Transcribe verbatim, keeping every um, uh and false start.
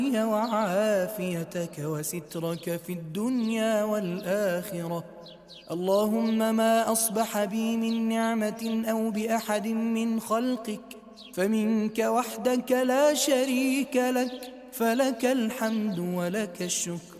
وعافيتك وسترك في الدنيا والآخرة. اللهم ما أصبح بي من نعمة أو بأحد من خلقك فمنك وحدك لا شريك لك، فلك الحمد ولك الشكر.